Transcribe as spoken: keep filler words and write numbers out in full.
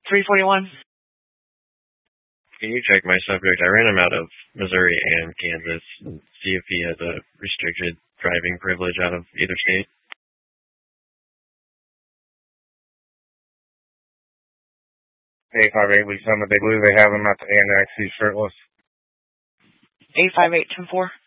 three forty-one. Can you check my subject? I ran him out of Missouri and Kansas and see if he has a restricted driving privilege out of either state. eight five eight, we summit. They believe they have him at the annex. He's shirtless. eight five eight, ten four.